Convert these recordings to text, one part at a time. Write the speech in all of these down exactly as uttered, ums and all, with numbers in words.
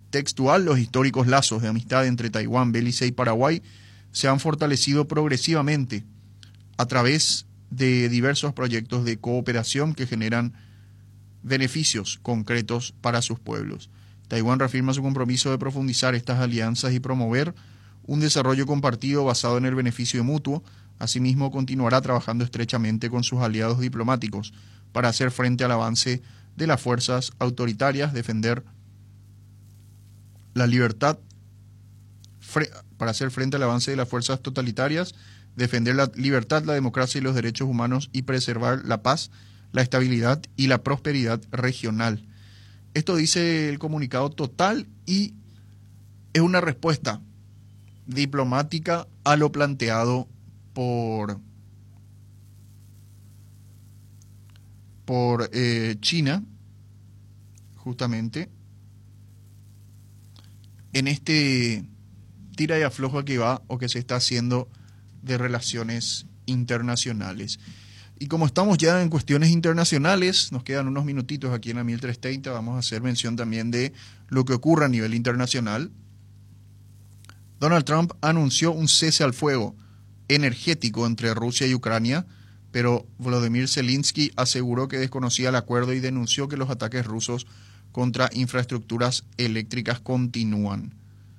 Textual: los históricos lazos de amistad entre Taiwán, Belice y Paraguay se han fortalecido progresivamente a través de diversos proyectos de cooperación que generan beneficios concretos para sus pueblos. Taiwán reafirma su compromiso de profundizar estas alianzas y promover un desarrollo compartido basado en el beneficio mutuo. Asimismo, continuará trabajando estrechamente con sus aliados diplomáticos para hacer frente al avance de las fuerzas autoritarias, defender la libertad, para hacer frente al avance de las fuerzas totalitarias, defender la libertad, la democracia y los derechos humanos y preservar la paz, la estabilidad y la prosperidad regional. Esto dice el comunicado total y es una respuesta diplomática a lo planteado por, por eh, China, justamente, en este tira y afloja que va o que se está haciendo de relaciones internacionales. Y como estamos ya en cuestiones internacionales, nos quedan unos minutitos aquí en la mil trescientos treinta, vamos a hacer mención también de lo que ocurre a nivel internacional. Donald Trump anunció un cese al fuego energético entre Rusia y Ucrania, pero Volodymyr Zelensky aseguró que desconocía el acuerdo y denunció que los ataques rusos contra infraestructuras eléctricas continúan.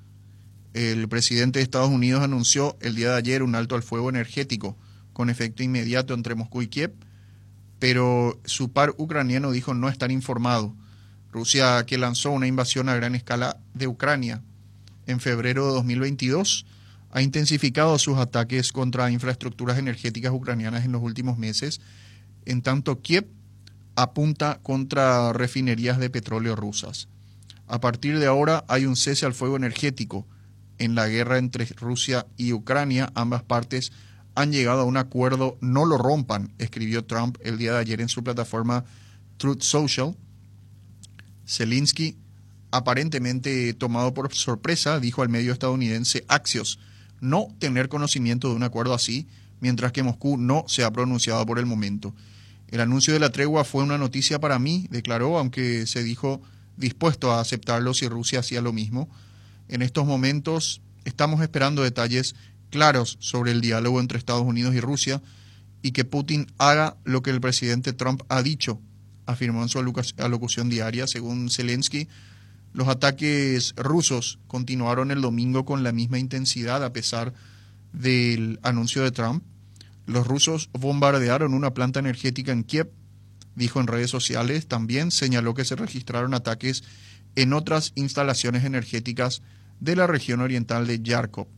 El presidente de Estados Unidos anunció el día de ayer un alto al fuego energético con efecto inmediato entre Moscú y Kiev, pero su par ucraniano dijo no estar informado. Rusia, que lanzó una invasión a gran escala de Ucrania en febrero de dos mil veintidós, ha intensificado sus ataques contra infraestructuras energéticas ucranianas en los últimos meses, en tanto Kiev apunta contra refinerías de petróleo rusas. A partir de ahora hay un cese al fuego energético en la guerra entre Rusia y Ucrania. Ambas partes han llegado a un acuerdo, no lo rompan, escribió Trump el día de ayer en su plataforma Truth Social. Zelensky, aparentemente tomado por sorpresa, dijo al medio estadounidense Axios no tener conocimiento de un acuerdo así, mientras que Moscú no se ha pronunciado por el momento. El anuncio de la tregua fue una noticia para mí, declaró, aunque se dijo dispuesto a aceptarlo si Rusia hacía lo mismo. En estos momentos estamos esperando detalles claros sobre el diálogo entre Estados Unidos y Rusia y que Putin haga lo que el presidente Trump ha dicho, afirmó en su alocución diaria. Según Zelensky, los ataques rusos continuaron el domingo con la misma intensidad a pesar del anuncio de Trump. Los rusos bombardearon una planta energética en Kiev, dijo en redes sociales. También señaló que se registraron ataques en otras instalaciones energéticas de la región oriental de Kharkov.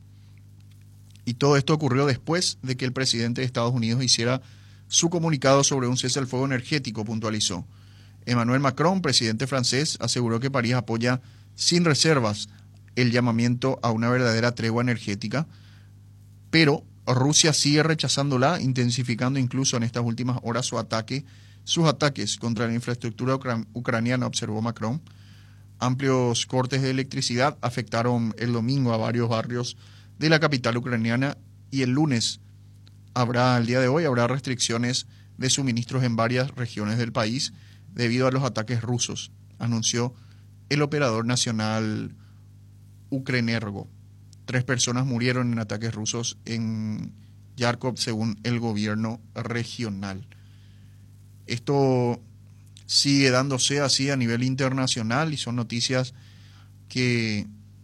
Y todo esto ocurrió después de que el presidente de Estados Unidos hiciera su comunicado sobre un cese al fuego energético, puntualizó. Emmanuel Macron, presidente francés, aseguró que París apoya sin reservas el llamamiento a una verdadera tregua energética, pero Rusia sigue rechazándola, intensificando incluso en estas últimas horas su ataque, sus ataques contra la infraestructura ucra- ucraniana, observó Macron. Amplios cortes de electricidad afectaron el domingo a varios barrios de la capital ucraniana y el lunes habrá, el día de hoy, habrá restricciones de suministros en varias regiones del país debido a los ataques rusos, anunció el operador nacional Ukrenergo. Tres personas murieron en ataques rusos en Kharkov, según el gobierno regional. Esto sigue dándose así a nivel internacional y son noticias que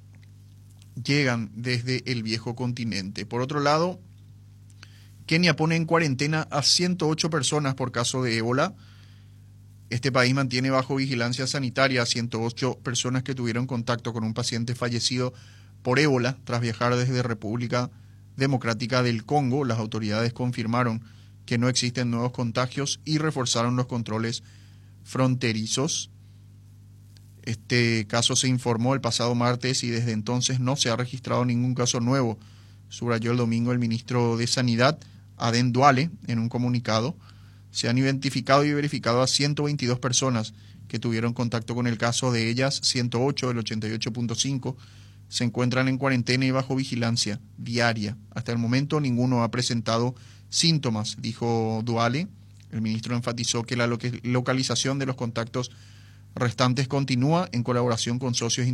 llegan desde el viejo continente. Por otro lado, Kenia pone en cuarentena a ciento ocho personas por caso de ébola. Este país mantiene bajo vigilancia sanitaria a ciento ocho personas que tuvieron contacto con un paciente fallecido por ébola tras viajar desde República Democrática del Congo. Las autoridades confirmaron que no existen nuevos contagios y reforzaron los controles fronterizos. Este caso se informó el pasado martes y desde entonces no se ha registrado ningún caso nuevo, subrayó el domingo el ministro de Sanidad, Aden Duale, en un comunicado. Se han identificado y verificado a ciento veintidós personas que tuvieron contacto con el caso. De ellas, ciento ocho, del ochenta y ocho punto cinco, se encuentran en cuarentena y bajo vigilancia diaria. Hasta el momento ninguno ha presentado síntomas, dijo Duale. El ministro enfatizó que la localización de los contactos restantes continúa en colaboración con socios